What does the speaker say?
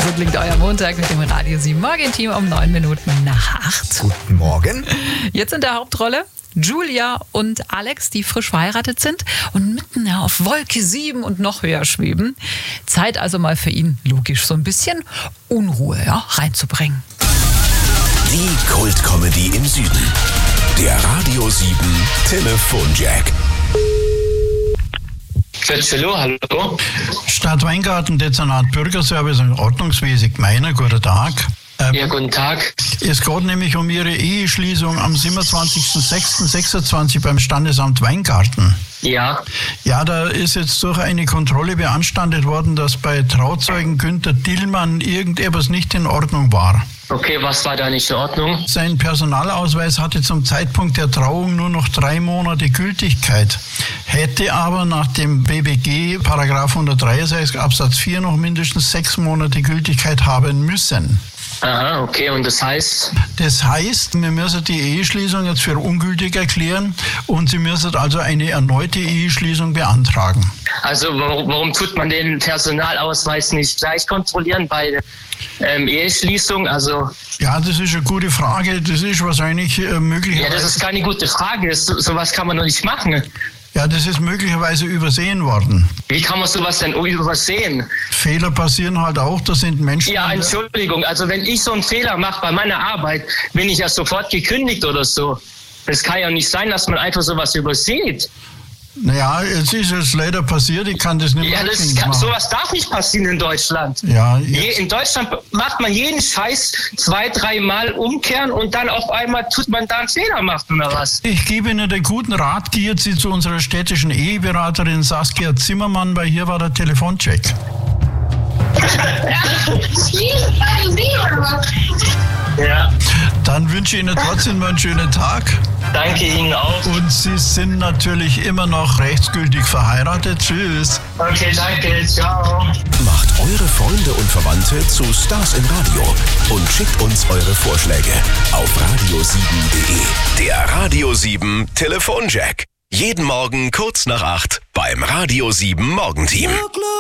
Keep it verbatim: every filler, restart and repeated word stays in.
So klingt euer Montag mit dem Radio sieben Morgenteam um neun Minuten nach acht. Guten Morgen. Jetzt in der Hauptrolle Julia und Alex, die frisch verheiratet sind und mitten ja, auf Wolke sieben und noch höher schweben. Zeit also mal für ihn, logisch, so ein bisschen Unruhe ja, reinzubringen. Die Kult-Comedy im Süden. Der Radio sieben Telefonjack. Hallo, hallo. Stadt Weingarten, Dezernat Bürgerservice und Ordnungswesen Gemeinde, guten Tag. Ähm, Ja, guten Tag. Es geht nämlich um Ihre Eheschließung am siebenundzwanzigsten sechsten sechsundzwanzig beim Standesamt Weingarten. Ja, Ja, da ist jetzt durch eine Kontrolle beanstandet worden, dass bei Trauzeugen Günther Dillmann irgendetwas nicht in Ordnung war. okay, was war da nicht in Ordnung? Sein Personalausweis hatte zum Zeitpunkt der Trauung nur noch drei Monate Gültigkeit, hätte aber nach dem B B G Paragraph hundertdreiundsechzig Absatz vier noch mindestens sechs Monate Gültigkeit haben müssen. Aha, okay, und das heißt? Das heißt, wir müssen die Eheschließung jetzt für ungültig erklären und Sie müssen also eine erneute Eheschließung beantragen. Also warum, warum tut man den Personalausweis nicht gleich kontrollieren bei ähm, Eheschließung? Also Ja, das ist eine gute Frage. Das ist wahrscheinlich äh, möglicherweise... ja, das ist keine gute Frage. So, sowas kann man doch nicht machen. Ja, das ist möglicherweise übersehen worden. Wie kann man sowas denn übersehen? Fehler passieren halt auch, das sind Menschen... Ja, Entschuldigung, also wenn ich so einen Fehler mache bei meiner Arbeit, bin ich ja sofort gekündigt oder so. Das kann ja nicht sein, dass man einfach sowas übersieht. Naja, jetzt ist es leider passiert, ich kann das nicht mehr Ja, das rückgängig kann, machen. sowas darf nicht passieren in Deutschland. Ja, Je, jetzt, in Deutschland macht man jeden Scheiß zwei, dreimal umkehren und dann auf einmal tut man da einen Fehler machen oder was? ich gebe Ihnen den guten Rat, gehen Sie zu unserer städtischen Eheberaterin Saskia Zimmermann, weil hier war der Telefoncheck. Ja, Dann wünsche ich Ihnen trotzdem noch einen schönen Tag. danke Ihnen auch. Und Sie sind natürlich immer noch rechtsgültig verheiratet. Tschüss. Okay, danke, ciao. Macht eure Freunde und Verwandte zu Stars im Radio und schickt uns eure Vorschläge auf radio sieben punkt de. Der Radio sieben Telefonjack. Jeden Morgen kurz nach acht beim Radio sieben Morgenteam.